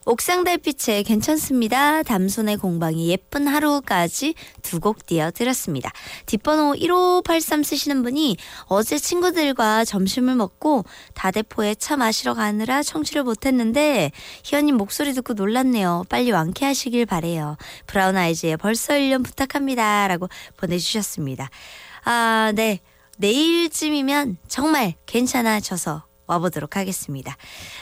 옥상 달빛에 괜찮습니다. 담손의 공방이 예쁜 하루까지 두 곡 띄워드렸습니다. 뒷번호 1583 쓰시는 분이 어제 친구들과 점심을 먹고 다대포에 차 마시러 가느라 청취를 못했는데 희연님 목소리 듣고 놀랐네요. 빨리 완쾌하시길 바래요. 브라운 아이즈의 벌써 1년 부탁합니다. 라고 보내주셨습니다. 아, 네. 내일쯤이면 정말 괜찮아져서 와보도록 하겠습니다.